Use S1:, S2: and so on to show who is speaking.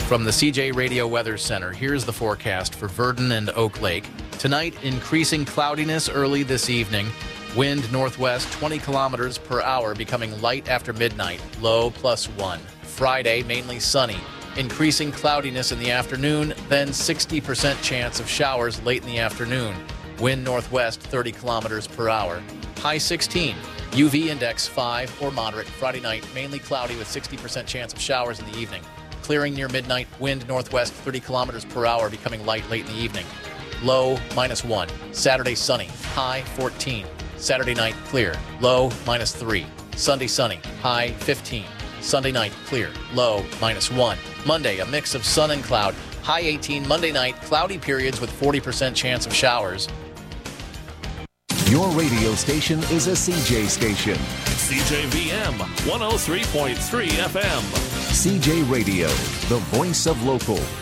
S1: From the CJ Radio Weather Center, here's the forecast for Verdon and Oak Lake. Tonight, increasing cloudiness early this evening. Wind northwest 20 kilometers per hour, becoming light after midnight. Low +1. Friday, mainly sunny. Increasing cloudiness in the afternoon, then 60% chance of showers late in the afternoon. Wind northwest 30 kilometers per hour. High 16. UV index 5 or moderate. Friday night, mainly cloudy with 60% chance of showers in the evening. Clearing near midnight, wind northwest 30 kilometers per hour, becoming light late in the evening. Low -1. Saturday sunny, high 14. Saturday night clear, low -3. Sunday sunny, high 15. Sunday night clear, low -1. Monday a mix of sun and cloud, high 18. Monday night cloudy periods with 40% chance of showers.
S2: Your radio station is a CJ station.
S3: CJVM 103.3 FM.
S2: CJ Radio, the voice of local.